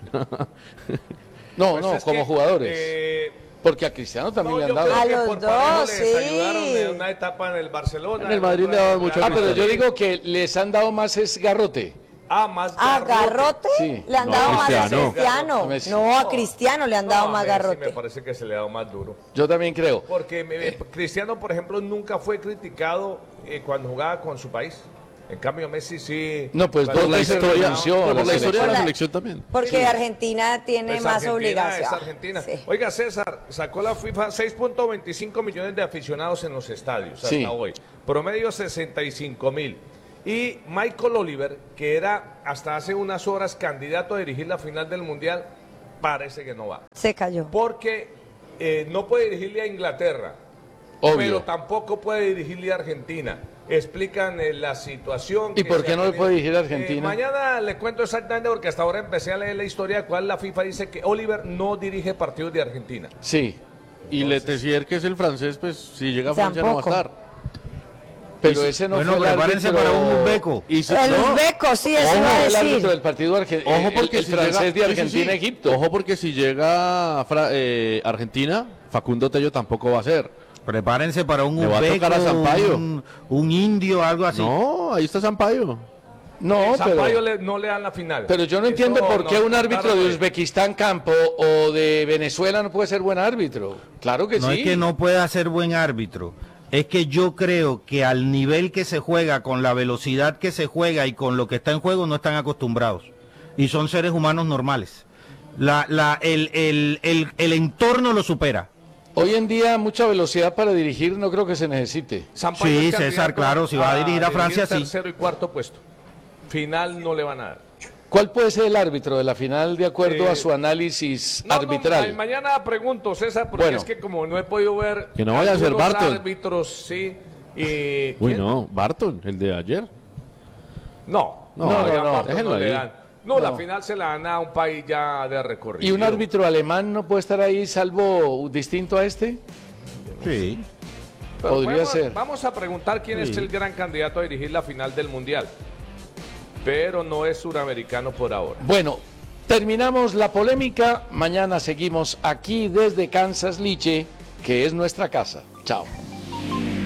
No, Pues no, es como que, jugadores. eh, Porque a Cristiano también no, le han yo dado. creo que A los por parejo dos, les sí. ayudaron en una etapa en el Barcelona. En el Madrid le daban mucho a Ah, pero yo Cristiano. digo que les han dado más es garrote. Ah, más ¿A Garrote. Garrote? Sí. Le han No, dado más a Cristiano. Cristiano. Messi. No, a Cristiano le han dado No, más Messi Garrote. Me parece que se le ha dado más duro. Yo también creo. Porque me- Cristiano, por ejemplo, nunca fue criticado eh, cuando jugaba con su país. En cambio, Messi sí. No, pues Cuando dos Por la veces se historia, renunció a por la la historia de la selección. selección también. Porque Argentina tiene Pues más Argentina obligación. es Argentina. Sí. Oiga, César, sacó la FIFA seis punto veinticinco millones de aficionados en los estadios hasta Sí. hoy. Promedio sesenta y cinco mil. Y Michael Oliver, que era hasta hace unas horas candidato a dirigir la final del Mundial, parece que no va. Se cayó. Porque eh, no puede dirigirle a Inglaterra, Obvio. pero tampoco puede dirigirle a Argentina. Explican eh, la situación. ¿Y que por se qué ha no le tenido. puede dirigir a Eh, Argentina? mañana le cuento exactamente porque hasta ahora empecé a leer la historia de cuál la FIFA dice que Oliver no dirige partidos de Argentina. Sí, Y Letessier, que es el francés, pues si llega a Francia no va a Tampoco. estar. pero Y si- ese no Bueno, fue el prepárense árbitro... para un uzbeco. Y si- El no, uzbeco, sí, eso Ojo, iba a el árbitro decir. del partido argentino. Ojo porque el, si francés llega- de sí, sí, sí. Argentina-Egipto. Ojo porque si llega Fra- eh, Argentina, Facundo Tello tampoco va a ser. Prepárense para un Le va a tocar a uzbeco, Sampaio. un, un indio, algo así. No, ahí está Sampaio. No, Sampaio pero, le- no le dan la final. pero yo no Eso entiendo por qué nos un árbitro contaron de hoy. Uzbekistán Campo o de Venezuela no puede ser buen árbitro. Claro que No sí. es que no pueda ser buen árbitro, es que yo creo que al nivel que se juega, con la velocidad que se juega y con lo que está en juego, no están acostumbrados. Y son seres humanos normales. La, la, el, el, el, el entorno lo supera. Hoy en día mucha velocidad para dirigir no creo que se necesite. Sampaio Sí, es César, candidato claro, si va a dirigir a Francia, sí. tercero y cuarto puesto. Final no le van a dar. ¿Cuál puede ser el árbitro de la final de acuerdo Eh, a su análisis No, no, arbitral? ma- mañana pregunto, César, porque Bueno. es que como no he podido ver Que no vaya a ser algunos Barton. árbitros, sí. Y, Uy, ¿quién? no, Barton, el de ayer. No, No, no, no, ya no, Barton déjenlo no le ahí. dan. No, la No. final se la dan a un país ya de recorrido. ¿Y un árbitro alemán no puede estar ahí salvo distinto a este? Sí. Pero podría vamos, ser. Vamos a preguntar quién es Sí. el gran candidato a dirigir la final del Mundial. Pero no es suramericano por ahora. Bueno, terminamos la polémica. Mañana seguimos aquí desde Kansas Liche, que es nuestra casa. Chao.